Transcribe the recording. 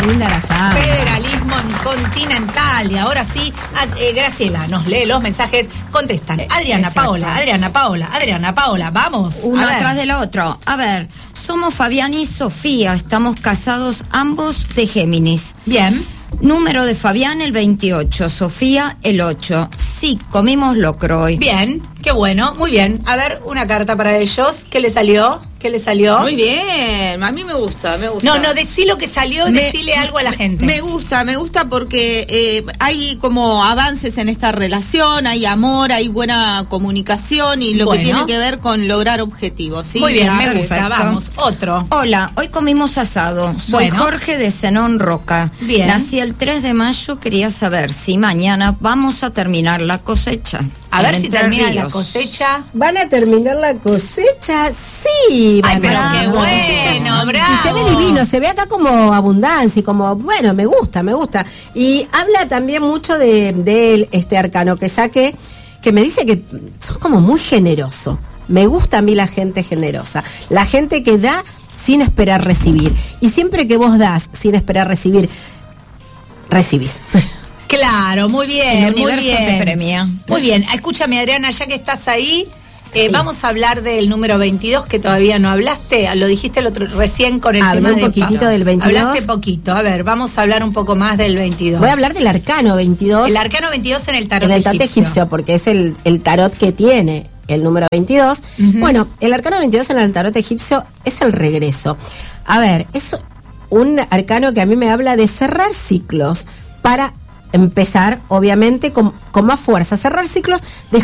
linda la samba. Federalismo continental. Y ahora sí, Graciela nos lee los mensajes, contestan. Adriana Paola, vamos. Uno atrás del otro. A ver, somos Fabián y Sofía, estamos casados ambos de Géminis. Bien. Número de Fabián el 28, Sofía el 8. Sí, comimos locro hoy. Bien, qué bueno, muy bien. A ver, una carta para ellos. ¿Qué le salió? Muy bien, a mí me gusta. No, decí lo que salió, decile algo a la gente. Me gusta porque hay como avances en esta relación, hay amor, hay buena comunicación y lo que tiene que ver con lograr objetivos, ¿sí? Muy bien, me gusta, perfecto. vamos, otro. Hola, hoy comimos asado. Soy Jorge de Zenón Roca. Bien. Nací el 3 de mayo, quería saber si mañana vamos a terminar la cosecha. A ver si termina la cosecha. ¿Van a terminar la cosecha? Sí. Ay, pero bravo. qué bueno, bravo. Y se ve divino, se ve acá como abundancia y como, bueno, me gusta. Y habla también mucho de este arcano que saqué, que me dice que sos como muy generoso. Me gusta a mí la gente generosa, la gente que da sin esperar recibir. Y siempre que vos das sin esperar recibir, recibís. Claro, muy bien. El universo te premia. Muy bien, escúchame Adriana, ya que estás ahí, vamos a hablar del número 22, que todavía no hablaste, lo dijiste recién con el tema un poquitito del 22. Hablaste poquito, a ver, vamos a hablar un poco más del 22. Voy a hablar del arcano 22. El arcano 22 en el tarot egipcio. En el tarot egipcio, porque es el tarot que tiene el número 22. Uh-huh. Bueno, el arcano 22 en el tarot egipcio es el regreso. A ver, es un arcano que a mí me habla de cerrar ciclos para empezar, obviamente, con más fuerza. Cerrar ciclos,